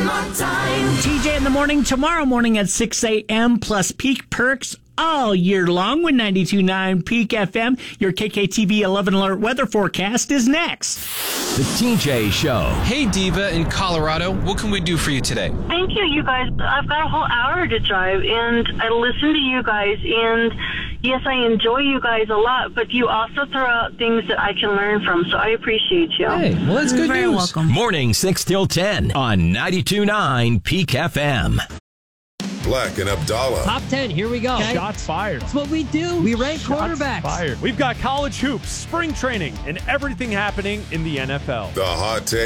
on time. TJ in the morning, tomorrow morning at 6 a.m. plus Peak Perks all year long with 92.9 Peak FM. Your KKTV 11 alert weather forecast is next. The TJ Show. Hey, Diva in Colorado. What can we do for you today? Thank you guys. I've got a whole hour to drive, and I listen to you guys, and yes, I enjoy you guys a lot, but you also throw out things that I can learn from, so I appreciate you. Hey, well, that's good Very news. welcome. Morning 6 till 10 on 92.9 Peak FM. Black and Abdallah. Top 10, here we go. Shots fired. That's what we do. We rank quarterbacks. Fired. We've got college hoops, spring training, and everything happening in the NFL. The hot take.